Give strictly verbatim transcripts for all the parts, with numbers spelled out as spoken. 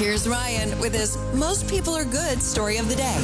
Here's Ryan with his Most People Are Good story of the day.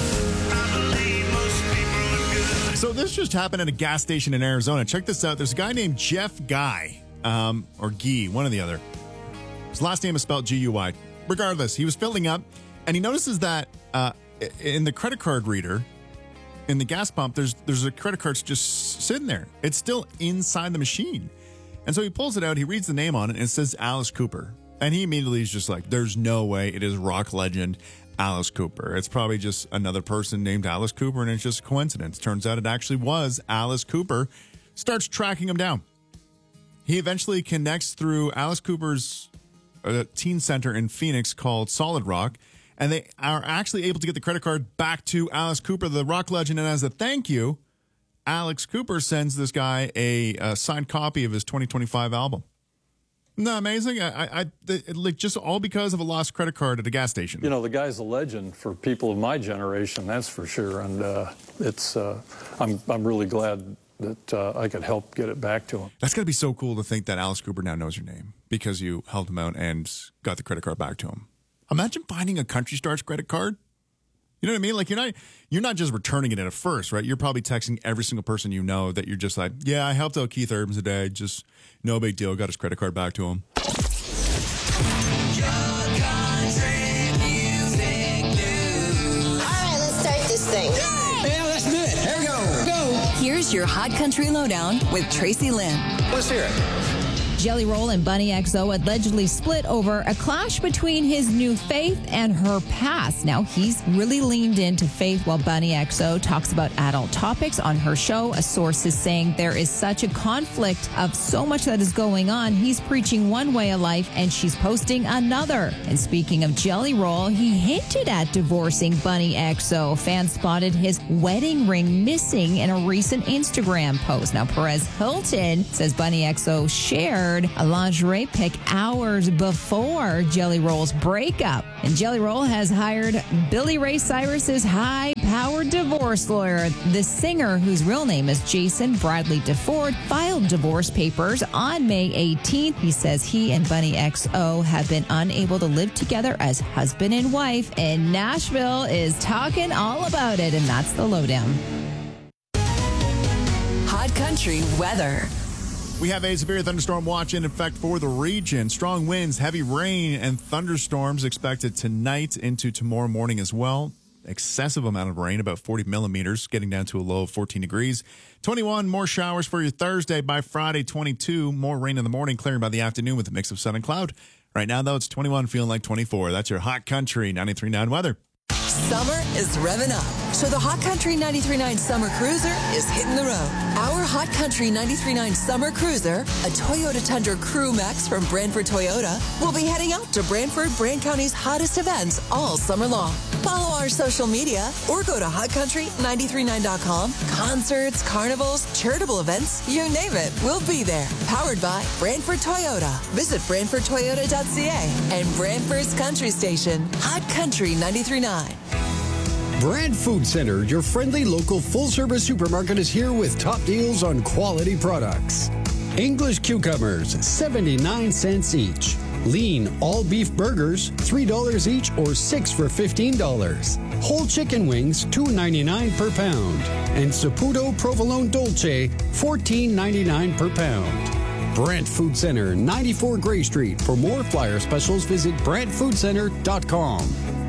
So this just happened at a gas station in Arizona. Check this out. There's a guy named Jeff Guy, um, or Guy, one or the other. His last name is spelled G U I. Regardless, he was filling up, and he notices that uh, in the credit card reader, in the gas pump, there's there's a credit card just sitting there. It's still inside the machine. And so he pulls it out, he reads the name on it, and it says Alice Cooper. And he immediately is just like, there's no way it is rock legend Alice Cooper. It's probably just another person named Alice Cooper, and it's just a coincidence. Turns out it actually was Alice Cooper. Starts tracking him down. He eventually connects through Alice Cooper's uh, teen center in Phoenix called Solid Rock, and they are actually able to get the credit card back to Alice Cooper, the rock legend. And as a thank you, Alex Cooper sends this guy a, a signed copy of his twenty twenty-five album. Isn't that amazing? I, I, I, like just all because of a lost credit card at a gas station. You know, the guy's a legend for people of my generation, that's for sure. And uh, it's, uh, I'm, I'm really glad that uh, I could help get it back to him. That's got to be so cool to think that Alice Cooper now knows your name because you helped him out and got the credit card back to him. Imagine finding a Country Star's credit card. You know what I mean? Like, you're not you're not just returning it at first, right? You're probably texting every single person you know that you're just like, yeah, I helped out Keith Urban today. Just no big deal. Got his credit card back to him. Thing. Yeah, let's do it. Here we go. Go. Here's your Hot Country Lowdown with Tracy Lynn. Let's hear it. Jelly Roll and Bunny X O allegedly split over a clash between his new Faith and her past. Now, he's really leaned into Faith while Bunny X O talks about adult topics on her show. A source is saying there is such a conflict of so much that is going on. He's preaching one way of life and she's posting another. And speaking of Jelly Roll, he hinted at divorcing Bunny X O. Fans spotted his wedding ring missing in a recent Instagram post. Now, Perez Hilton says Bunny X O shared a lingerie pic hours before Jelly Roll's breakup. And Jelly Roll has hired Billy Ray Cyrus's high-powered divorce lawyer. The singer, whose real name is Jason Bradley DeFord, filed divorce papers on May eighteenth. He says he and Bunny X O have been unable to live together as husband and wife, and Nashville is talking all about it, and that's the lowdown. Hot Country weather. We have a severe thunderstorm watch in effect for the region. Strong winds, heavy rain, and thunderstorms expected tonight into tomorrow morning as well. Excessive amount of rain, about forty millimeters, getting down to a low of fourteen degrees. twenty-one more showers for your Thursday. By Friday, twenty-two more rain in the morning, clearing by the afternoon with a mix of sun and cloud. Right now, though, it's twenty-one, feeling like twenty-four. That's your Hot Country ninety-three point nine weather. Summer is revving up, so the Hot Country ninety-three point nine Summer Cruiser is hitting the road. Our Hot Country ninety-three point nine Summer Cruiser, a Toyota Tundra Crew Max from Brantford Toyota, will be heading out to Brantford, Brant County's hottest events all summer long. Follow our social media or go to hot country nine three nine dot com. Concerts, carnivals, charitable events, you name it, we'll be there. Powered by Brantford Toyota. Visit brantford toyota dot c a and Brantford's Country Station, Hot Country ninety-three point nine. Brand Food Center, your friendly local full-service supermarket, is here with top deals on quality products. English cucumbers, seventy-nine cents each. Lean all-beef burgers, three dollars each or six for fifteen dollars. Whole chicken wings, two ninety-nine per pound. And Saputo Provolone Dolce, fourteen ninety-nine per pound. Brant Food Center, ninety-four Gray Street. For more flyer specials, visit brant food center dot com.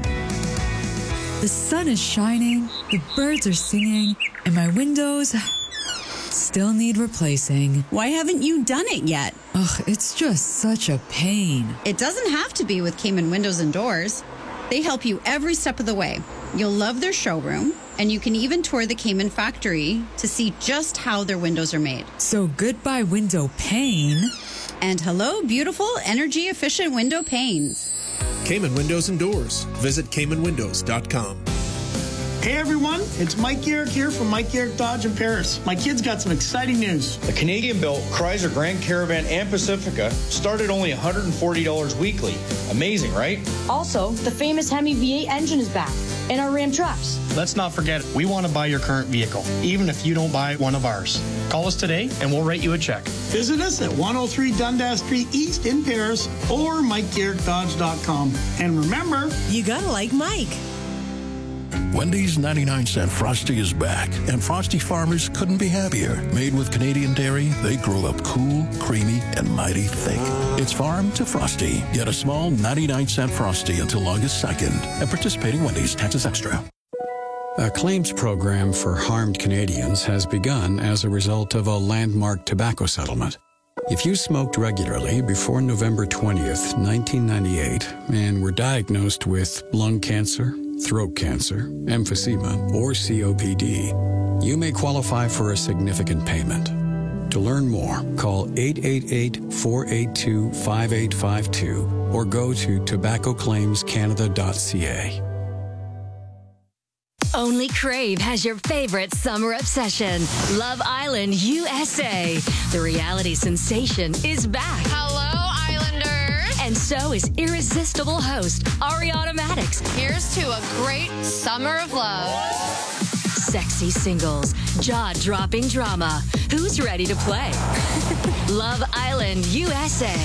The sun is shining, the birds are singing, and my windows still need replacing. Why haven't you done it yet? Ugh, it's just such a pain. It doesn't have to be with Cayman Windows and Doors. They help you every step of the way. You'll love their showroom, and you can even tour the Cayman factory to see just how their windows are made. So goodbye window pane. And hello, beautiful, energy-efficient window panes. Cayman Windows and Doors. Visit cayman windows dot com. Hey everyone, it's Mike Garrick here from Mike Garrick Dodge in Paris. My kids got some exciting news. The Canadian-built Chrysler Grand Caravan and Pacifica started only one hundred forty dollars weekly. Amazing, right? Also, the famous Hemi V eight engine is back, and our Ram trucks. Let's not forget, we want to buy your current vehicle, even if you don't buy one of ours. Call us today and we'll write you a check. Visit us at one oh three Dundas Street East in Paris or Mike Garrick Dodge dot com. And remember, you gotta like Mike. Wendy's ninety-nine cent Frosty is back, and Frosty farmers couldn't be happier. Made with Canadian dairy, they grow up cool, creamy, and mighty thick. It's farm to Frosty. Get a small ninety-nine cent Frosty until August second. At participating Wendy's, taxes extra. A claims program for harmed Canadians has begun as a result of a landmark tobacco settlement. If you smoked regularly before November twentieth, nineteen ninety-eight, and were diagnosed with lung cancer, throat cancer, emphysema, or C O P D, you may qualify for a significant payment. To learn more, call eight eight eight, four eight two, five eight five two or go to tobacco claims canada dot c a. Only Crave has your favorite summer obsession, Love Island U S A. The reality sensation is back. Hello, Islanders. And so is irresistible host Ariana Maddox. Here's to a great summer of love. Sexy singles, jaw-dropping drama. Who's ready to play? Love Island U S A.